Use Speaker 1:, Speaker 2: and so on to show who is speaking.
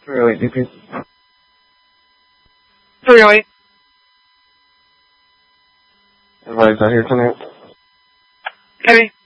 Speaker 1: 308 DP.
Speaker 2: 308.
Speaker 1: Everybody's out here tonight.
Speaker 2: Heavy.